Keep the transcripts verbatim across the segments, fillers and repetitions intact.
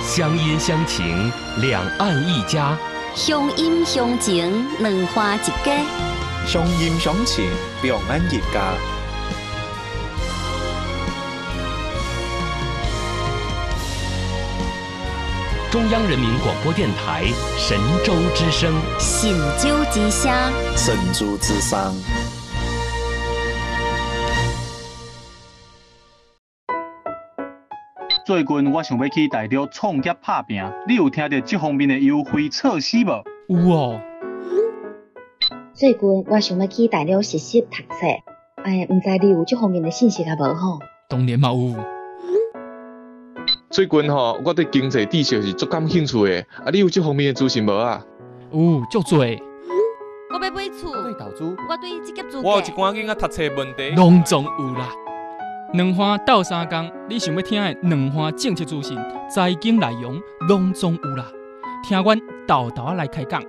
乡音乡情，两岸一家； 乡音乡情，两花一家； 乡音乡情，两岸一家。 中央人民广播电台神州之声， 神州之声， 神州之声。 最近我想要去大陆创业打拼，你有听到这方面的优惠措施无？ 有哦。 最近我想要去大陆实习读册，哎，唔知你有这方面的信息啊无吼？ 当然嘛有。 最近吼，我对经济知识是足感兴趣的，啊，你有这方面的资讯无啊？ 有，足多。 我要买厝， 对投资， 我对职业资格， 我有一寡囡仔读册问题， 拢总有啦。两花斗三工，你想要听的两花政策资讯、财经内容，拢总有啦。听阮豆豆仔来开讲。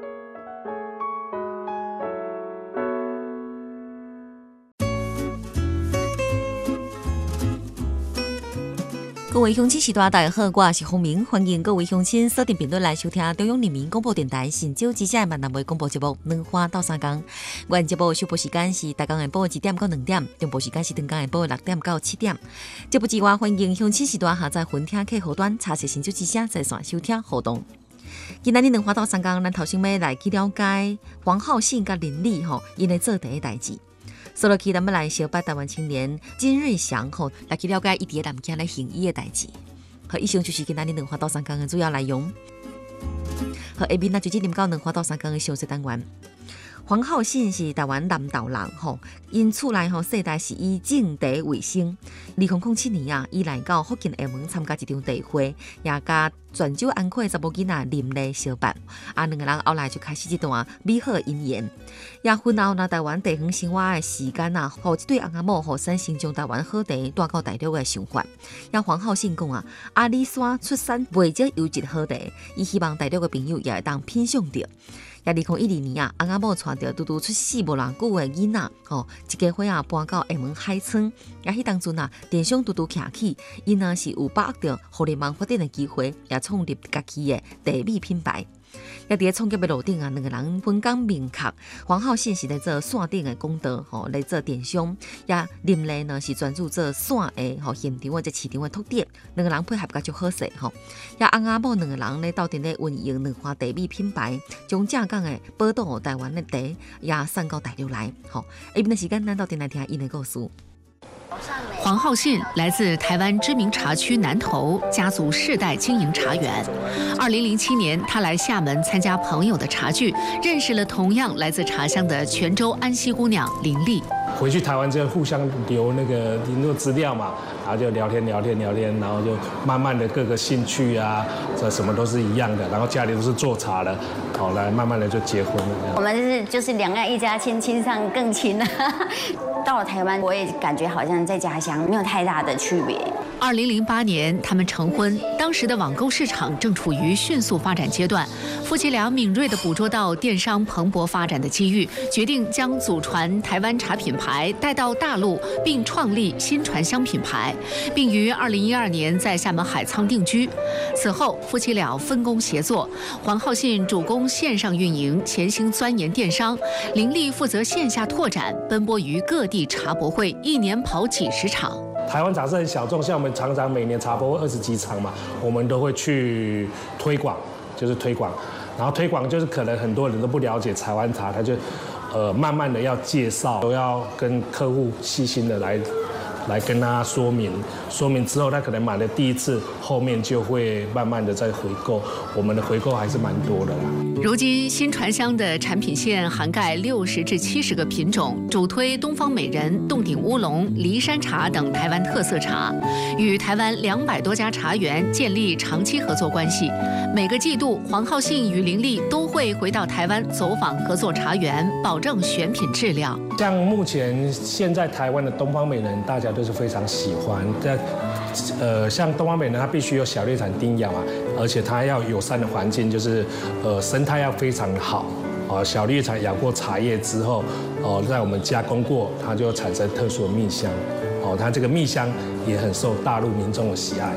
各位乡亲时代，大家好，我是洪明，欢迎各位乡亲锁定频率来收听中央人民广播电台神州之声的闽南话广播节目《两花斗三工》。原节目首播时间是大江下晡一点到两点，中播时间是长江下晡六点到七点。节目之外，欢迎乡亲时代下载分听客户端，查询神州之声在线收听互动。今仔日两花斗三工，咱头先要来去了解黄浩信甲林立吼，因来做第一代志。所落去，咱们来小巴台湾青年金瑞祥吼，来去了解伊伫个南京来行医的代志。好，以上就是今仔日两花斗三工的主要内容。好，下面那就进入到两花斗三工的详细单元。黄浩信是台湾南投人吼，因厝内吼世代是以种茶为生。二零零七年啊，伊来到福建厦门参加一场茶会，也甲泉州安溪的查某囡仔林丽相伴，啊，两个人后来就开始这段美好的姻缘。也婚后呢，台湾茶园生活的时间啊，互这对翁仔某互产生将台湾好茶带到大陆的想法。也黄浩信讲啊，阿里山出产袂少优质好茶，伊希望大陆的朋友也会当品尝到。也二零一二年啊，翁仔某带着拄拄出世无偌久的囡仔，吼，一家伙啊搬到厦门海村。也迄当阵啊，电商拄拄徛起，因若是有把握着互联网发展的机会，也创立家己的茶米品牌。也伫创业的路顶啊，两个人分工明确。黄浩信是来做线顶的公道，吼，来做电商；也林丽呢是专注做线的，吼，现场或者市场的拓展。两个人配合甲足好势，吼。也翁仔某两个人咧斗阵咧运营两花茶米品牌，将正港的宝岛台湾的茶也送到大陆来，吼。下面的时间，咱斗阵来听因的故事。 黄浩信来自台湾知名茶区南投，家族世代经营茶园。二零零七年，他来厦门参加朋友的茶聚，认识了同样来自茶乡的泉州安溪姑娘林丽。 回去台湾之后，互相留那个联络资料嘛，然后就聊天聊天聊天，然后就慢慢的各个兴趣啊，这什么都是一样的，然后家里都是做茶的，好来慢慢的就结婚了。 我们就是就是两岸一家亲，亲上更亲了。到了台湾，我也感觉好像在家乡没有太大的区别。 二零零八年，他们成婚。当时的网购市场正处于迅速发展阶段，夫妻俩敏锐地捕捉到电商蓬勃发展的机遇，决定将祖传台湾茶品牌带到大陆，并创立新传香品牌，并于二零一二年在厦门海沧定居。此后，夫妻俩分工协作，黄浩信主攻线上运营，潜心钻研电商；林丽负责线下拓展，奔波于各地茶博会，一年跑几十场。 台湾茶是很小众，像我们常常每年茶博会二十几场嘛，我们都会去推广，就是推广。然后推广就是可能很多人都不了解台湾茶，他就呃慢慢的要介绍，都要跟客户细心的来来跟他说明，说明之后他可能买了第一次，后面就会慢慢的再回购，我们的回购还是蛮多的啦。 如今新传香的产品线涵盖六十至七十个品种，主推东方美人、洞顶乌龙、梨山茶等台湾特色茶，与台湾两百多家茶园建立长期合作关系。每个季度，黄浩信与林丽都会回到台湾走访合作茶园，保证选品质量。 像目前现在台湾的东方美人，大家都是非常喜欢。在呃，像东方美人，它必须有小绿产丁养啊，而且它要友善的环境，就是呃生态要非常好。哦，小绿茶养过茶叶之后，哦，在我们加工过，它就产生特殊的蜜香。哦，它这个蜜香也很受大陆民众的喜爱。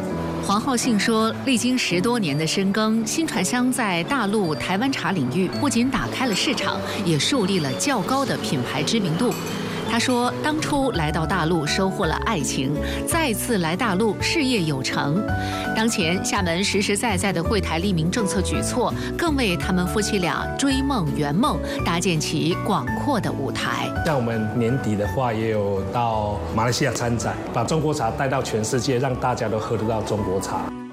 黄浩信说，历经十多年的深耕，新传香在大陆台湾茶领域不仅打开了市场，也树立了较高的品牌知名度。他说，当初来到大陆收获了爱情，再次来大陆事业有成。当前厦门实实在在的惠台利民政策举措，更为他们夫妻俩追梦圆梦搭建起广阔的舞台。 像我们年底的话，也有到马来西亚参展，把中国茶带到全世界，让大家都喝得到中国茶。